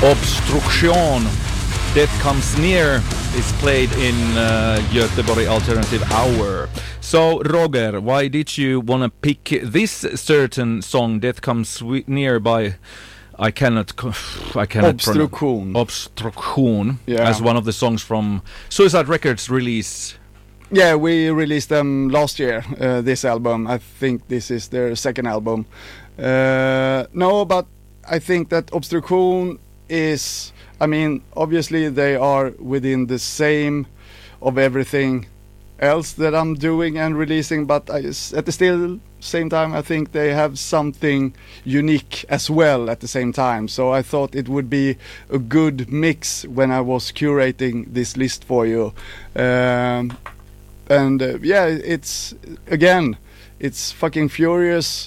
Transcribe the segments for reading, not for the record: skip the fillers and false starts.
Obstruktion, Death Comes Near is played in Göteborg Alternative Hour. So, Roger, why did you want to pick this certain song, Death Comes Near by... I cannot Obstruktion. Obstruktion, as one of the songs from Suicide Records release. Yeah, we released them last year, this album. I think this is their second album. No, but I think that Obstruktion is... I mean, obviously they are within the same of everything else that I'm doing and releasing, but at the same time I think they have something unique as well at the same time. So I thought it would be a good mix when I was curating this list for you. It's fucking furious,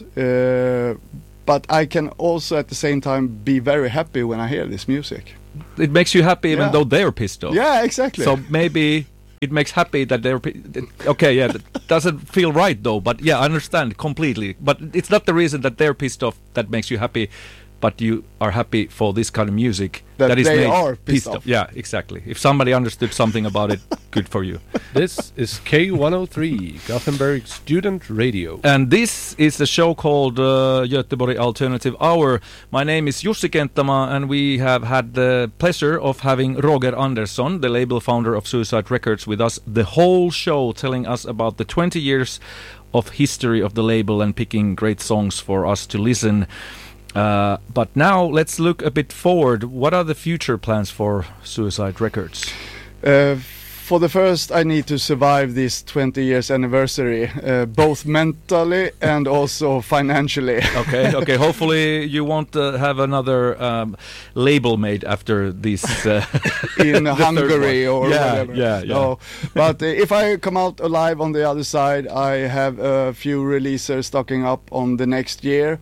but I can also at the same time be very happy when I hear this music. It makes you happy even though they're pissed off. Yeah, exactly. So maybe it makes happy that they're... Okay, yeah, that doesn't feel right though, but yeah, I understand completely. But it's not the reason that they're pissed off that makes you happy, but you are happy for this kind of music that is they made are pissed off. Yeah, exactly. If somebody understood something about it, good for you. This is K103, Gothenburg Student Radio. And this is a show called Göteborg Alternative Hour. My name is Jussi Kenttämaa, and we have had the pleasure of having Roger Andersson, the label founder of Suicide Records, with us the whole show, telling us about the 20 years of history of the label and picking great songs for us to listen. But now let's look a bit forward. What are the future plans for Suicide Records? For the first, I need to survive this 20 years anniversary, both mentally and also financially. Okay. Hopefully you won't have another label made after this in Hungary or whatever. Yeah. No, but if I come out alive on the other side, I have a few releases stocking up on the next year.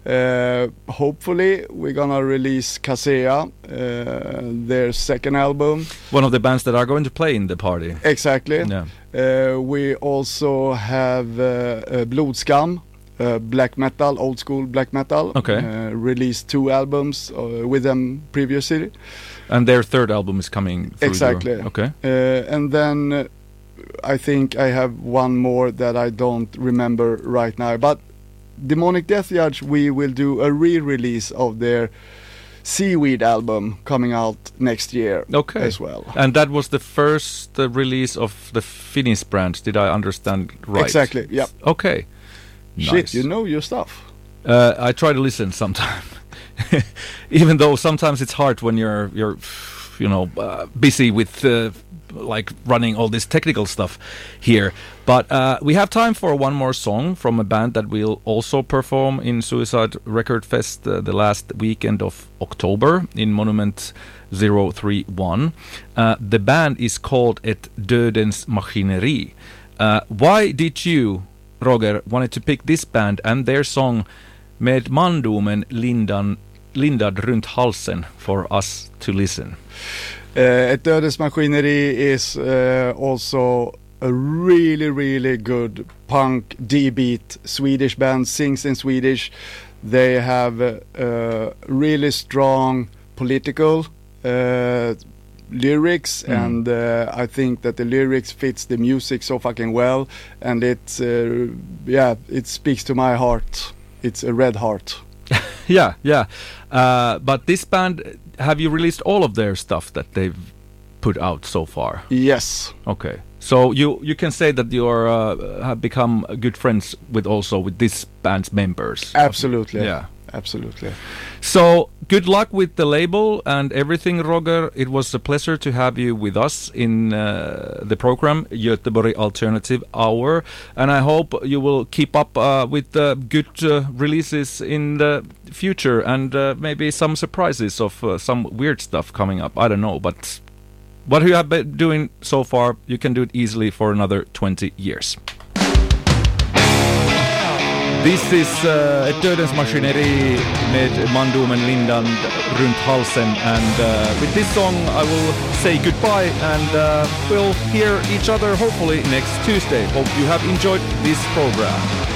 Hopefully we're gonna release Casea, their second album. One of the bands that are going to play in the party. Exactly. Yeah. We also have Blodskam, black metal, old school black metal. Okay. Released 2 albums with them previously. And their third album is coming through. Exactly. Okay. And then I think I have one more that I don't remember right now, but Demonic Death Judge, we will do a re-release of their Seaweed album coming out next year as well. And that was the first release of the Finnish brand, did I understand right? Exactly, yeah. Okay. Shit, nice. You know your stuff. I try to listen sometime. Even though sometimes it's hard when you're busy with like running all this technical stuff here. But we have time for one more song from a band that will also perform in Suicide Record Fest the last weekend of October in Monument 031. The band is called Et Dödens Maskineri. Why did you, Roger, wanted to pick this band and their song Med mandomen lindad runt halsen for us to listen? Et Dödens Maskineri is also a really, really good punk D-beat Swedish band, sings in Swedish. They have really strong political lyrics, and I think that the lyrics fits the music so fucking well, and it speaks to my heart. It's a red heart. Yeah. But this band, have you released all of their stuff that they've put out so far? Yes. Okay. So you can say that you have become good friends with this band's members. Absolutely. Yeah. Absolutely. So good luck with the label and everything, Roger. It was a pleasure to have you with us in the program Göteborg Alternative Hour, and I hope you will keep up with good releases in the future, and maybe some surprises of some weird stuff coming up. I don't know, but what you have been doing so far, you can do it easily for another 20 years. This is Ett Dödens Maskineri med mandomen lindan runt halsen, and with this song I will say goodbye, and we'll hear each other hopefully next Tuesday. Hope you have enjoyed this program.